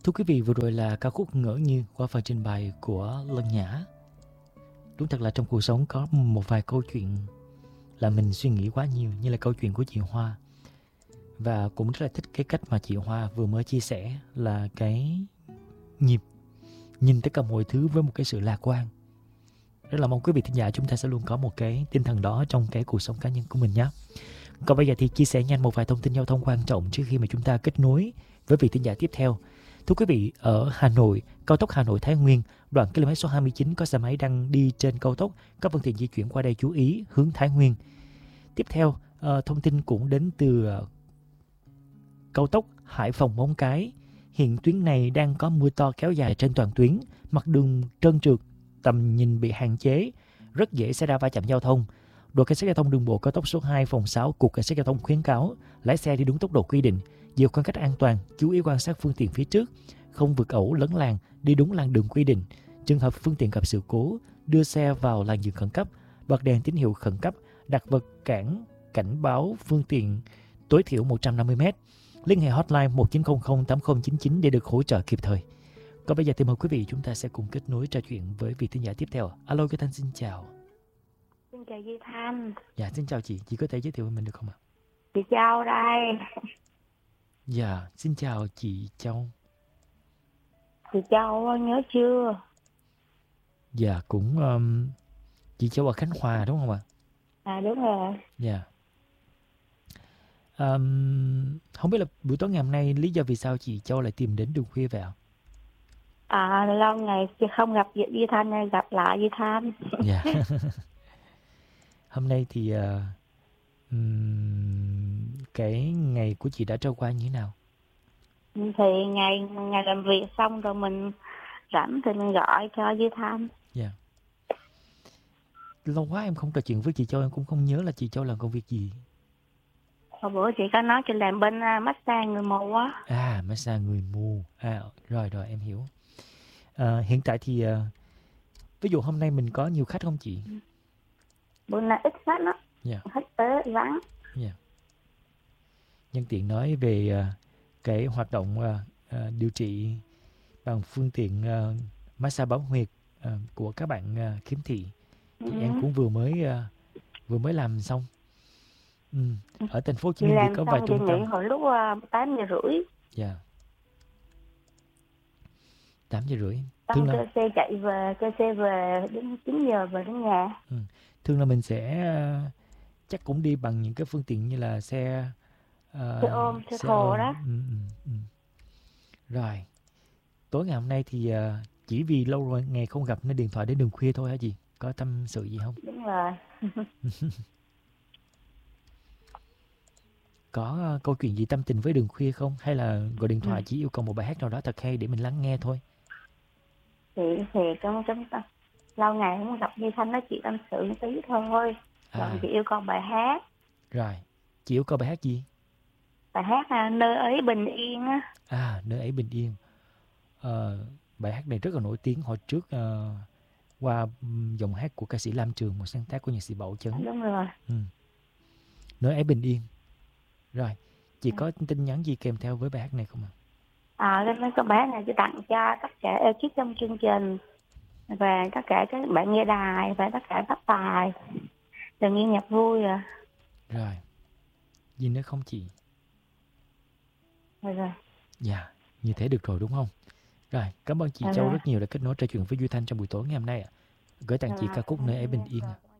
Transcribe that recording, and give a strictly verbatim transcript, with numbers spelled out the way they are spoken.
Thưa quý vị, vừa rồi là ca khúc Ngỡ Như qua phần trình bày của Lân Nhã. Đúng thật là trong cuộc sống có một vài câu chuyện là mình suy nghĩ quá nhiều, như là câu chuyện của chị Hoa. Và cũng rất là thích cái cách mà chị Hoa vừa mới chia sẻ là cái nhịp nhìn tất cả mọi thứ với một cái sự lạc quan. Rất là mong quý vị thính giả chúng ta sẽ luôn có một cái tinh thần đó trong cái cuộc sống cá nhân của mình nhé. Còn bây giờ thì chia sẻ nhanh một vài thông tin giao thông quan trọng trước khi mà chúng ta kết nối với vị thính giả tiếp theo. Thưa quý vị, ở Hà Nội, cao tốc Hà Nội Thái Nguyên, đoạn km số hai mươi chín có xe máy đang đi trên cao tốc, các phương tiện di chuyển qua đây chú ý hướng Thái Nguyên. Tiếp theo, uh, thông tin cũng đến từ uh, cao tốc Hải Phòng Móng Cái. Hiện tuyến này đang có mưa to kéo dài trên toàn tuyến, mặt đường trơn trượt, tầm nhìn bị hạn chế, rất dễ xảy ra va chạm giao thông. Đội cảnh sát giao thông đường bộ cao tốc số hai phòng sáu cục cảnh sát giao thông khuyến cáo lái xe đi đúng tốc độ quy định, giữ khoảng cách an toàn, chú ý quan sát phương tiện phía trước, không vượt ẩu lấn làn, đi đúng làn đường quy định. Trường hợp phương tiện gặp sự cố, đưa xe vào làn dừng khẩn cấp, bật đèn tín hiệu khẩn cấp, đặt vật cản cảnh báo phương tiện tối thiểu một trăm năm mươi mét. Liên hệ hotline một chín không không tám không chín chín để được hỗ trợ kịp thời. Còn bây giờ thì mời quý vị chúng ta sẽ cùng kết nối trò chuyện với vị thính giả tiếp theo. Alo, Cái Thanh xin chào. Xin chào Duy Thanh. Dạ, xin chào chị. Chị có thể giới thiệu với mình được không ạ? Chị Châu đây. Dạ, xin chào chị Châu. Chị Châu nhớ chưa? Dạ, cũng um, chị Châu ở Khánh Hòa đúng không ạ? À đúng rồi. Dạ. Um, không biết là buổi tối ngày hôm nay lý do vì sao chị Châu lại tìm đến Đường Khuya vậy ạ? À lâu ngày không gặp Duy Thanh này, gặp lại Duy Thanh. Dạ. Hôm nay thì uh, um, cái ngày của chị đã trôi qua như thế nào? Thì ngày ngày làm việc xong rồi mình rảnh thì mình gọi cho Duy Thanh. Dạ. Lâu quá em không trò chuyện với chị Châu, em cũng không nhớ là chị Châu làm công việc gì. Hồi bữa chị có nói chị làm bên uh, massage người mù á. À, massage người mù. À, rồi rồi em hiểu. À, hiện tại thì uh, ví dụ hôm nay mình có nhiều khách không chị? Bữa nay ít khách đó. Dạ. Khách tới vắng. Dạ. Nhân tiện nói về uh, cái hoạt động uh, uh, điều trị bằng phương tiện uh, massage bấm huyệt uh, của các bạn uh, khiếm thị thì Ừ. em cũng vừa mới uh, vừa mới làm xong. Ừ. Ở thành phố Hồ Chí Chị Minh thì làm có vài xong trung chị tâm. nghỉ hồi lúc uh, tám giờ rưỡi. Dạ. tám giờ rưỡi. Xong cơ xe chạy về, cơ xe về đến chín giờ về đến nhà. Ừ. Thường là mình sẽ uh, chắc cũng đi bằng những cái phương tiện như là xe uh, xe ôm, xe, xe thồ đó. Ừ, ừ, ừ. Rồi. Tối ngày hôm nay thì uh, chỉ vì lâu rồi ngày không gặp nên điện thoại đến Đường Khuya thôi hả chị? Có tâm sự gì không? Đúng rồi. Có uh, câu chuyện gì tâm tình với Đường Khuya không? Hay là gọi điện thoại ừ. chỉ yêu cầu một bài hát nào đó thật hay để mình lắng nghe thôi? Thì thì trong trong lâu ngày không gặp Duy Thanh nói chuyện tâm sự một tí thôi. Rồi à. Chị yêu cầu bài hát. Rồi. Chị yêu cầu bài hát gì? Bài hát là Nơi Ấy Bình Yên á. À, Nơi Ấy Bình Yên. Ờ, bài hát này rất là nổi tiếng hồi trước uh, qua dòng hát của ca sĩ Lam Trường, một sáng tác của nhạc sĩ Bảo Chấn. Đúng rồi. Ừ. Nơi Ấy Bình Yên. Rồi, chị có tin nhắn gì kèm theo với bài hát này không ạ? À, cái cái bài hát này chị tặng cho tất cả ekip trong chương trình và tất cả các bạn nghe đài và tất cả các tài đừng nghe nhạc vui à. Rồi, gì nữa không chị? Rồi rồi. Dạ, như thế được rồi đúng không? Rồi, cảm ơn chị rồi Châu rồi. rất nhiều đã kết nối trò chuyện với Duy Thanh trong buổi tối ngày hôm nay ạ. Gửi tặng rồi chị ca khúc Nơi Ấy Bình Yên ạ.